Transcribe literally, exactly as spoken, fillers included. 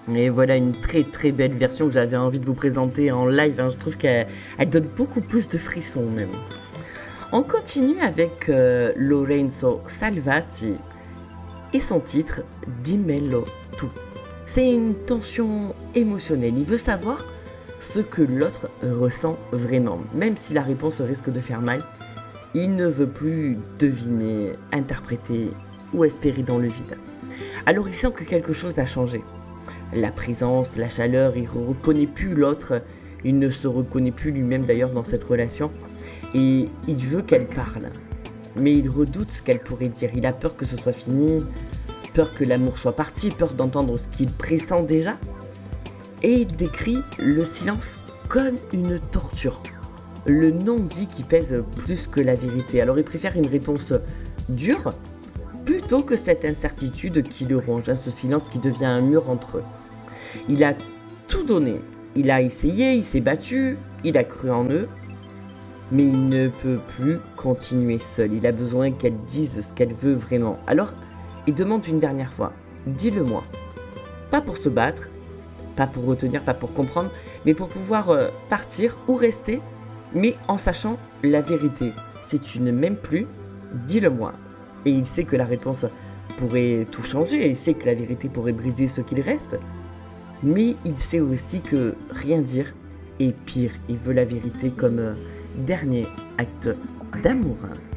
Et voilà une très très belle version que j'avais envie de vous présenter en live, hein. Je trouve qu'elle elle donne beaucoup plus de frissons même. On continue avec euh, Lorenzo Salvati et son titre Dimmelo tu. C'est une tension émotionnelle, il veut savoir ce que l'autre ressent vraiment, même si la réponse risque de faire mal. Il ne veut plus deviner, interpréter ou espérer dans le vide. Alors il sent que quelque chose a changé. La présence, la chaleur, il ne reconnaît plus l'autre, il ne se reconnaît plus lui-même d'ailleurs dans cette relation, et il veut qu'elle parle. Mais il redoute ce qu'elle pourrait dire, il a peur que ce soit fini, peur que l'amour soit parti, peur d'entendre ce qu'il pressent déjà, et il décrit le silence comme une torture. Le non-dit qui pèse plus que la vérité. Alors il préfère une réponse dure plutôt que cette incertitude qui le ronge, hein, ce silence qui devient un mur entre eux. Il a tout donné, il a essayé, il s'est battu, il a cru en eux, mais il ne peut plus continuer seul. Il a besoin qu'elle dise ce qu'elle veut vraiment. Alors il demande une dernière fois, dis-le-moi. Pas pour se battre, pas pour retenir, pas pour comprendre, mais pour pouvoir euh, partir ou rester, mais en sachant la vérité. Si tu ne m'aimes plus, dis-le-moi. Et il sait que la réponse pourrait tout changer, il sait que la vérité pourrait briser ce qu'il reste, mais il sait aussi que rien dire est pire. Il veut la vérité comme euh, dernier acte d'amour.